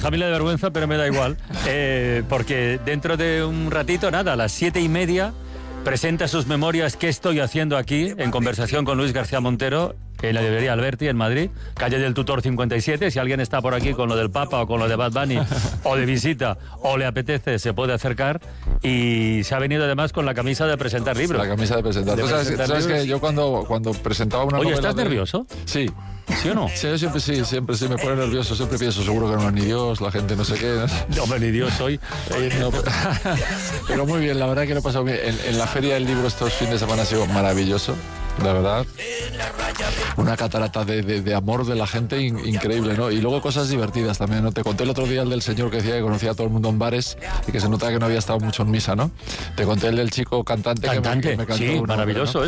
familia de vergüenza, pero me da igual. Porque dentro de un ratito, nada, a las 7:30, presenta sus memorias ¿Qué estoy haciendo aquí? En conversación con Luis García Montero, en la librería Alberti, en Madrid, calle del Tutor 57. Si alguien está por aquí con lo del Papa o con lo de Bad Bunny, o de visita, o le apetece, se puede acercar. Y se ha venido además con la camisa de presentar libros. La camisa de presentar. ¿Tú sabes que yo cuando presentaba una novela... Oye, ¿estás nervioso? Sí. ¿Sí o no? Sí, yo siempre me pone nervioso. Siempre pienso, seguro que no es ni Dios, la gente no sé qué. No, hombre, ni Dios soy. No, pero muy bien, la verdad que lo he pasado bien. En la Feria del Libro estos fines de semana ha sido maravilloso. La verdad, una catarata de amor de la gente increíble, ¿no? Y luego cosas divertidas también, ¿no? Te conté el otro día el del señor que decía que conocía a todo el mundo en bares y que se notaba que no había estado mucho en misa, ¿no? Te conté el del chico cantante. Que me cantó sí, maravilloso.